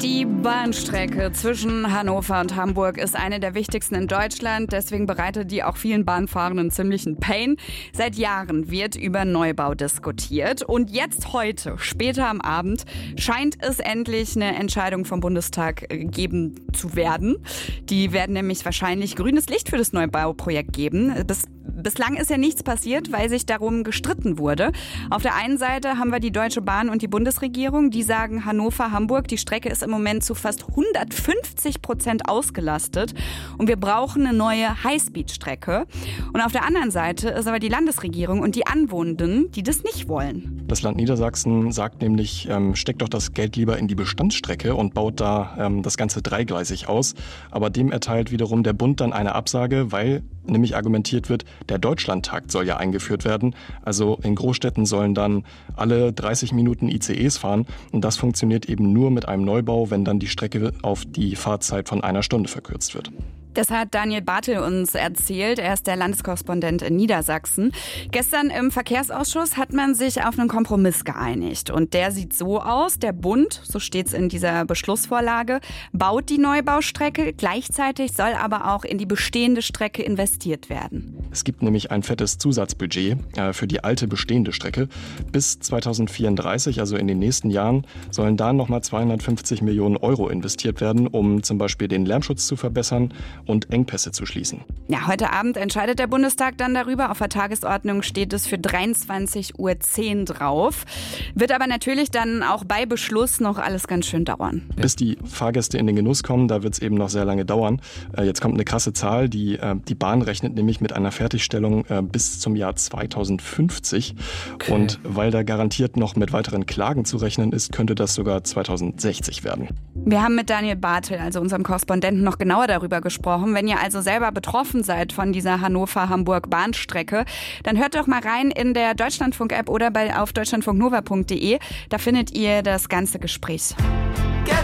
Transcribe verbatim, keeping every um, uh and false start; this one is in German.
Die Bahnstrecke zwischen Hannover und Hamburg ist eine der wichtigsten in Deutschland. Deswegen bereitet die auch vielen Bahnfahrenden ziemlichen Pain. Seit Jahren wird über Neubau diskutiert. Und jetzt heute, später am Abend, scheint es endlich eine Entscheidung vom Bundestag geben zu werden. Die werden nämlich wahrscheinlich grünes Licht für das Neubauprojekt geben. Bis Bislang ist ja nichts passiert, weil sich darum gestritten wurde. Auf der einen Seite haben wir die Deutsche Bahn und die Bundesregierung. Die sagen Hannover-Hamburg, die Strecke ist im Moment zu fast hundertfünfzig Prozent ausgelastet. Und wir brauchen eine neue Highspeed-Strecke. Und auf der anderen Seite ist aber die Landesregierung und die Anwohnenden, die das nicht wollen. Das Land Niedersachsen sagt nämlich, ähm, steckt doch das Geld lieber in die Bestandsstrecke und baut da ähm, das Ganze dreigleisig aus. Aber dem erteilt wiederum der Bund dann eine Absage, weil nämlich argumentiert wird, der Deutschlandtakt soll ja eingeführt werden. Also in Großstädten sollen dann alle dreißig Minuten I C Es fahren. Und das funktioniert eben nur mit einem Neubau, wenn dann die Strecke auf die Fahrzeit von einer Stunde verkürzt wird. Das hat Daniel Bartel uns erzählt. Er ist der Landeskorrespondent in Niedersachsen. Gestern im Verkehrsausschuss hat man sich auf einen Kompromiss geeinigt. Und der sieht so aus. Der Bund, so steht es in dieser Beschlussvorlage, baut die Neubaustrecke. Gleichzeitig soll aber auch in die bestehende Strecke investiert werden. Es gibt nämlich ein fettes Zusatzbudget äh, für die alte bestehende Strecke. Bis zweitausendvierunddreißig, also in den nächsten Jahren, sollen da nochmal zweihundertfünfzig Millionen Euro investiert werden, um zum Beispiel den Lärmschutz zu verbessern und Engpässe zu schließen. Ja, heute Abend entscheidet der Bundestag dann darüber. Auf der Tagesordnung steht es für dreiundzwanzig Uhr zehn drauf. Wird aber natürlich dann auch bei Beschluss noch alles ganz schön dauern. Bis die Fahrgäste in den Genuss kommen, da wird es eben noch sehr lange dauern. Jetzt kommt eine krasse Zahl. Die, die Bahn rechnet nämlich mit einer Fertigstellung bis zum Jahr zweitausendfünfzig. Okay. Und weil da garantiert noch mit weiteren Klagen zu rechnen ist, könnte das sogar zweitausendsechzig werden. Wir haben mit Daniel Bartel, also unserem Korrespondenten, noch genauer darüber gesprochen. Wenn ihr also selber betroffen seid von dieser Hannover-Hamburg-Bahnstrecke, dann hört doch mal rein in der Deutschlandfunk-App oder bei, auf deutschlandfunknova punkt de. Da findet ihr das ganze Gespräch. Get